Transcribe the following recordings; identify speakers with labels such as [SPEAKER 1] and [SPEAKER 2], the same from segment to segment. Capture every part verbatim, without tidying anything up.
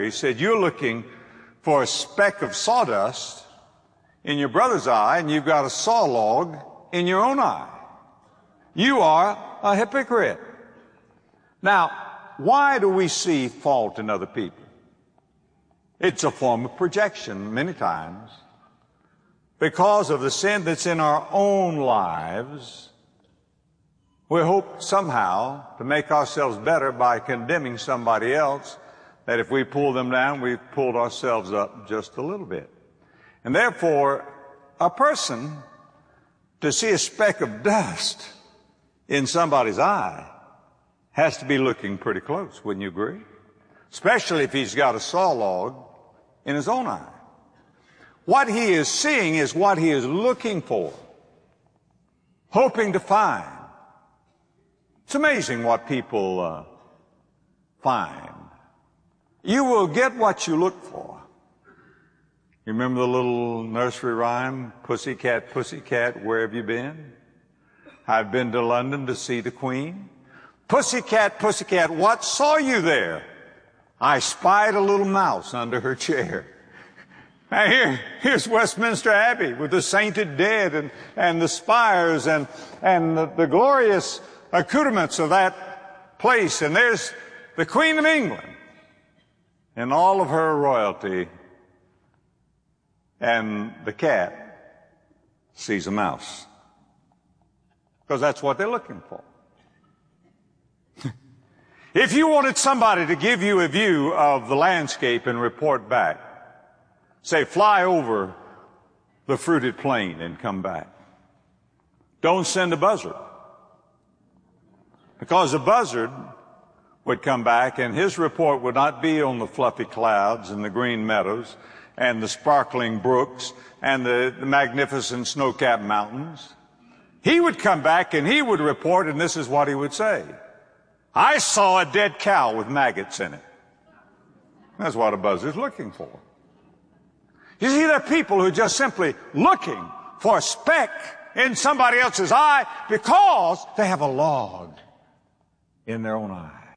[SPEAKER 1] He said, you're looking for a speck of sawdust in your brother's eye, and you've got a saw log in your own eye. You are a hypocrite. Now, why do we see fault in other people? It's a form of projection many times. Because of the sin that's in our own lives, we hope somehow to make ourselves better by condemning somebody else, that if we pull them down, we've pulled ourselves up just a little bit. And therefore, a person, to see a speck of dust in somebody's eye, has to be looking pretty close, wouldn't you agree? Especially if he's got a saw log in his own eye. What he is seeing is what he is looking for, hoping to find. It's amazing what people uh, find. You will get what you look for. You remember the little nursery rhyme, Pussycat, Pussycat, where have you been? I've been to London to see the Queen. Pussycat, Pussycat, what saw you there? I spied a little mouse under her chair. Now here, here's Westminster Abbey with the sainted dead and, and the spires and, and the, the glorious accoutrements of that place. And there's the Queen of England in all of her royalty. And the cat sees a mouse. Because that's what they're looking for. If you wanted somebody to give you a view of the landscape and report back, say, fly over the fruited plain and come back. Don't send a buzzard. Because a buzzard would come back and his report would not be on the fluffy clouds and the green meadows and the sparkling brooks and the, the magnificent snow-capped mountains. He would come back and he would report, and this is what he would say. I saw a dead cow with maggots in it. That's what a buzzard's looking for. You see, there are people who are just simply looking for a speck in somebody else's eye because they have a log in their own eye.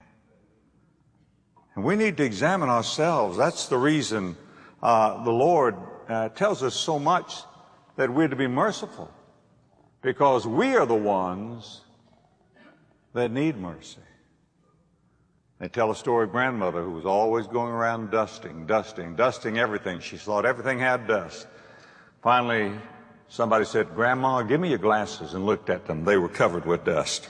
[SPEAKER 1] And we need to examine ourselves. That's the reason uh, the Lord uh, tells us so much that we're to be merciful, because we are the ones that need mercy. They tell a story of grandmother who was always going around dusting, dusting, dusting everything. She thought everything had dust. Finally, somebody said, Grandma, give me your glasses, and looked at them. They were covered with dust.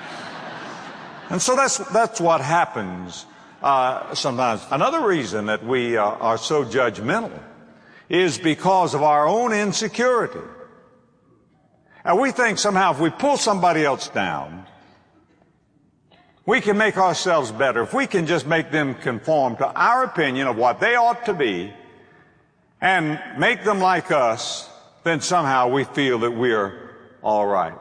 [SPEAKER 1] And so that's, that's what happens uh, sometimes. Another reason that we uh, are so judgmental is because of our own insecurity. And we think somehow if we pull somebody else down, we can make ourselves better. If we can just make them conform to our opinion of what they ought to be and make them like us, then somehow we feel that we're all right.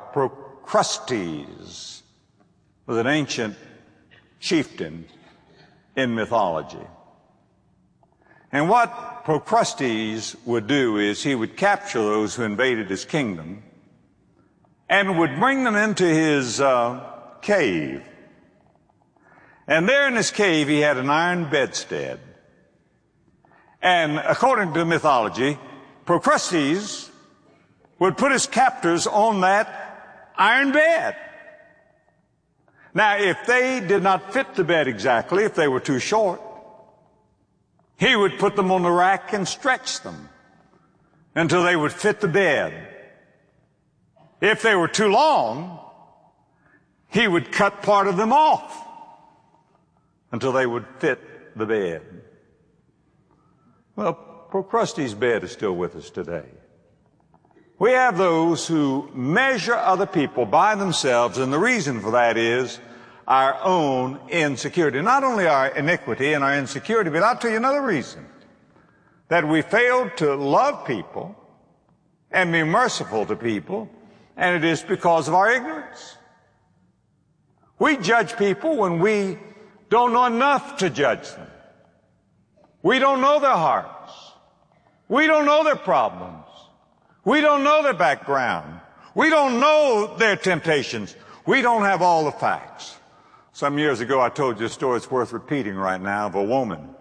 [SPEAKER 1] Procrustes was an ancient chieftain in mythology. And what Procrustes would do is he would capture those who invaded his kingdom and would bring them into his uh, cave. And there in his cave, he had an iron bedstead. And according to mythology, Procrustes would put his captors on that iron bed. Now, if they did not fit the bed exactly, if they were too short, he would put them on the rack and stretch them until they would fit the bed. If they were too long, he would cut part of them off until they would fit the bed. Well, Procrustes' bed is still with us today. We have those who measure other people by themselves, and the reason for that is our own insecurity. Not only our iniquity and our insecurity, but I'll tell you another reason. That we fail to love people and be merciful to people, and it is because of our ignorance. We judge people when we don't know enough to judge them. We don't know their hearts. We don't know their problems. We don't know their background. We don't know their temptations. We don't have all the facts. Some years ago, I told you a story that's worth repeating right now of a woman